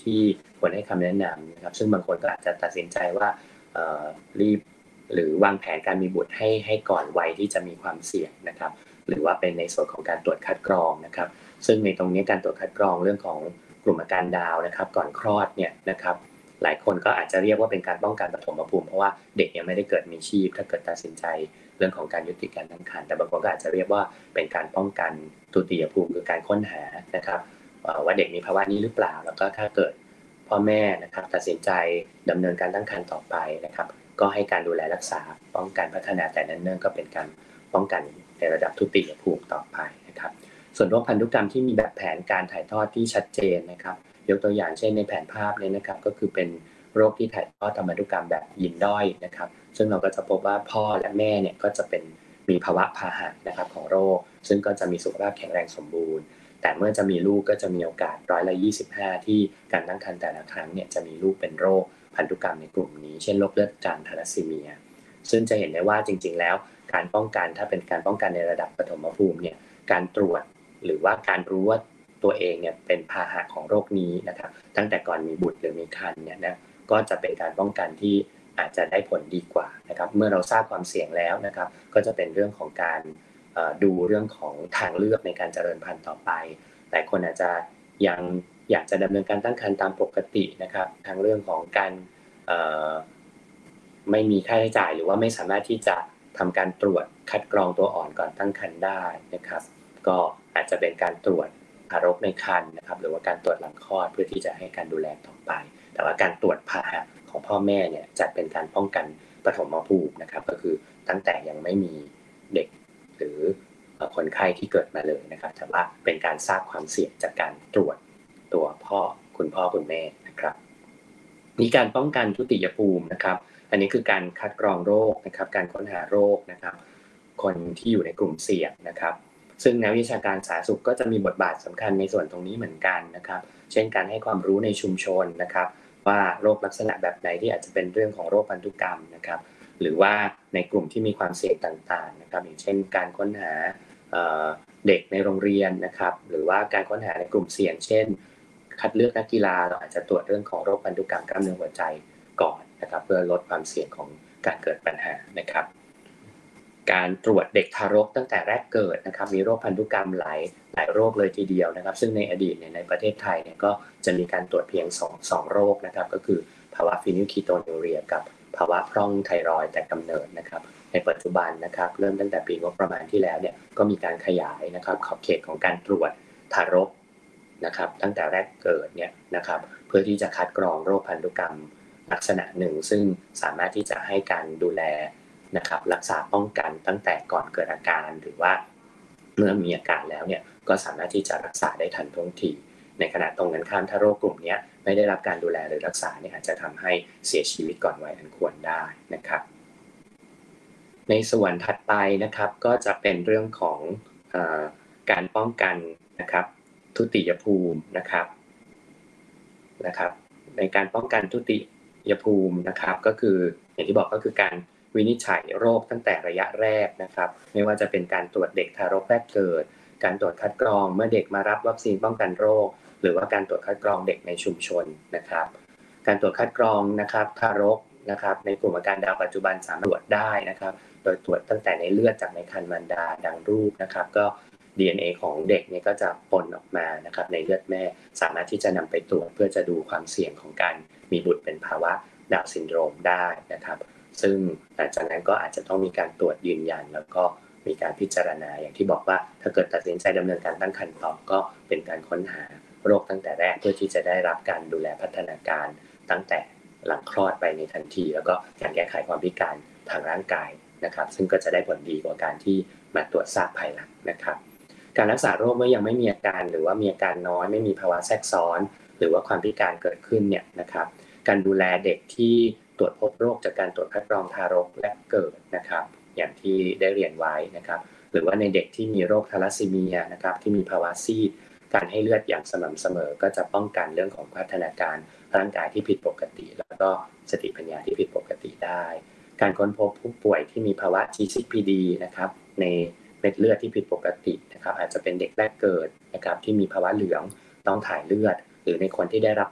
ที่ควรให้คำแนะนำนะครับซึ่งบางคนก็อาจจะตัดสินใจว่ารีบหรือวางแผนการมีบุตรให้ก่อนวัยที่จะมีความเสี่ยงนะครับหรือว่าเป็นในส่วนของการตรวจคัดกรองนะครับซึ่งในตรงนี้การตรวจคัดกรองเรื่องของกลุ่มอาการดาวนะครับก่อนคลอดเนี่ยนะครับหลายคนก็อาจจะเรียกว่าเป็นการป้องกันปฐมภูมิเพราะว่าเด็กยังไม่ได้เกิดมีชีพถ้าเกิดตัดสินใจเรื่องของการยุติการตั้งครรภ์แต่บางคนก็อาจจะเรียกว่าเป็นการป้องกันทุติยภูมิคือการค้นหานะครับว่าเด็กมีภาวะนี้หรือเปล่าแล้วก็ถ้าเกิดพ่อแม่นะครับตัดสินใจดำเนินการตั้งครรภ์ต่อไปนะครับก็ให้การดูแลรักษาป้องกันพัฒนาแต่เนิ่นๆก็เป็นการป้องกันในระดับทุติยภูมิต่อไปนะครับส่วนโรคพันธุกรรมที่มีแบบแผนการถ่ายทอดที่ชัดเจนนะครับยกตัวอย่างเช่นในแผนภาพนี้นะครับก็คือเป็นโรคที่ถ่ายทอดทางพันธุกรรมแบบยีนด้อยนะครับซึ่งเราก็จะพบว่าพ่อและแม่เนี่ยก็จะเป็นมีภาวะพาหะนะครับของโรคซึ่งก็จะมีสุขภาพแข็งแรงสมบูรณ์แต่เมื่อจะมีลูกก็จะมีโอกาส25%ที่การตั้งครรภ์แต่ละครั้งเนี่ยจะมีลูกเป็นโรคพันธุกรรมในกลุ่มนี้เช่นโรคเลือดจางทาลัสซีเมียซึ่งจะเห็นได้ว่าจริงๆแล้วการป้องกันถ้าเป็นการป้องกันในระดับปฐมภูมิเนี่ยการตรวจหรือว่าการรู้ว่าตัวเองเนี่ยเป็นพาหะของโรคนี้นะครับตั้งแต่ก่อนมีบุตรหรือมีครรภ์เนี่ยนะก็จะเป็นการป้องกันที่อาจจะได้ผลดีกว่านะครับเมื่อเราทราบความเสี่ยงแล้วนะครับก็จะเป็นเรื่องของการดูเรื่องของทางเลือกในการเจริญพันธุ์ต่อไปหลายคนอาจจะยังอยากจะดำเนินการตั้งครรภ์ตามปกตินะครับทางเรื่องของการไม่มีค่าใช้จ่ายหรือว่าไม่สามารถที่จะทำการตรวจคัดกรองตัวอ่อนก่อนตั้งครรภ์ได้นะครับก็อาจจะเป็นการตรวจทารกในครรภ์นะครับหรือว่าการตรวจหลังคลอดเพื่อที่จะให้การดูแลต่อไปแต่ว่าการตรวจพาหะของพ่อแม่เนี่ยจะเป็นการป้องกันปฐมภูมินะครับก็คือตั้งแต่ยังไม่มีเด็กหรือคนไข้ที่เกิดมาเลยนะครับแต่ว่าเป็นการทราบความเสี่ยงจากการตรวจตัวคุณพ่อคุณแม่นะครับมีการป้องกันทุติยภูมินะครับอันนี้คือการคัดกรองโรคนะครับการค้นหาโรคนะครับคนที่อยู่ในกลุ่มเสี่ยงนะครับซึ่งนักวิชาการสาธารณสุขก็จะมีบทบาทสำคัญในส่วนตรงนี้เหมือนกันนะครับเช่นการให้ความรู้ในชุมชนนะครับว่าโรคลักษณะแบบไหนที่อาจจะเป็นเรื่องของโรคพันธุกรรมนะครับหรือว่าในกลุ่มที่มีความเสี่ยงต่างๆนะครับอย่างเช่นการค้นหาเด็กในโรงเรียนนะครับหรือว่าการค้นหาในกลุ่มเสี่ยงเช่นคัดเลือกนักกีฬาเราอาจจะตรวจเรื่องของโรคพันธุกรรมกล้ามเนื้อหัวใจก่อนนะครับเพื่อลดความเสี่ยงของการเกิดปัญหานะครับการตรวจเด็กทารกตั้งแต่แรกเกิดนะครับมีโรคพันธุกรรมหลายโรคเลยทีเดียวนะครับซึ่งในอดีตในประเทศไทยเนี่ยก็จะมีการตรวจเพียง2โรคนะครับก็คือภาวะฟีนิลคีโตนูเรียกับภาวะพร่องไทรอยด์แต่กำเนิดนะครับในปัจจุบันนะครับเริ่มตั้งแต่ปีงบประมาณที่แล้วเนี่ยก็มีการขยายนะครับขอบเขตของการตรวจทารกนะครับตั้งแต่แรกเกิดเนี่ยนะครับเพื่อที่จะคัดกรองโรคพันธุกรรมลักษณะหนึ่งซึ่งสามารถที่จะให้การดูแลนะครับรักษาป้องกันตั้งแต่ก่อนเกิดอาการหรือว่าเมื่อมีอาการแล้วเนี่ยก็สามารถที่จะรักษาได้ทันท่วงทีในขณะตรงกันข้ามถ้าโรคกลุ่มนี้ไม่ได้รับการดูแลหรือรักษาเนี่ยอาจจะทำให้เสียชีวิตก่อนวัยอันควรได้นะครับในส่วนถัดไปนะครับก็จะเป็นเรื่องของการป้องกันนะครับทุติยภูมินะครับในการป้องกันทุติยภูมินะครับก็คืออย่างที่บอกก็คือการวินิจฉัยโรคตั้งแต่ระยะแรกนะครับไม่ว่าจะเป็นการตรวจเด็กทารกแรกเกิดการตรวจคัดกรองเมื่อเด็กมารับวัคซีนป้องกันโรคหรือว่าการตรวจคัดกรองเด็กในชุมชนนะครับการตรวจคัดกรองนะครับทารกนะครับในกลุ่มอาการดาวปัจจุบันสามารถตรวจได้นะครับโดยตรวจตั้งแต่ในเลือดจากในครรภ์มารดาดังรูปนะครับก็ DNA ของเด็กเนี่ยก็จะปนออกมานะครับในเลือดแม่สามารถที่จะนำไปตรวจเพื่อจะดูความเสี่ยงของการมีบุตรเป็นภาวะดาวน์ซินโดรมได้นะครับซึ่งหลังจากนั้นก็อาจจะต้องมีการตรวจยืนยันแล้วก็มีการพิจารณาอย่างที่บอกว่าถ้าเกิดตัดสินใจดำเนินการตั้งครรภ์ต่อก็เป็นการค้นหาโรคตั้งแต่แรกเพื่อที่จะได้รับการดูแลพัฒนาการตั้งแต่หลังคลอดไปในทันทีแล้วก็การแก้ไขความพิการทางร่างกายนะครับซึ่งก็จะได้ผลดีกว่าการที่มาตรวจทราบภายหลังนะครับการรักษาโรคเมื่อยังไม่มีอาการหรือว่ามีอาการน้อยไม่มีภาวะแทรกซ้อนหรือว่าความพิการเกิดขึ้นเนี่ยนะครับการดูแลเด็กที่ตรวจพบโรคจากการตรวจคัดกรองทารกแรกเกิดนะครับอย่างที่ได้เรียนไว้นะครับหรือว่าในเด็กที่มีโรคทาลัสซีเมียนะครับที่มีภาวะซีดการให้เลือดอย่างสม่ำเสมอก็จะป้องกันเรื่องของพัฒนาการร่างกายที่ผิดปกติแล้วก็สติปัญญาที่ผิดปกติได้การค้นพบผู้ป่วยที่มีภาวะ G6PD นะครับในเม็ดเลือดที่ผิดปกตินะครับอาจจะเป็นเด็กแรกเกิดนะครับที่มีภาวะเหลืองต้องถ่ายเลือดหรือในคนที่ได้รับ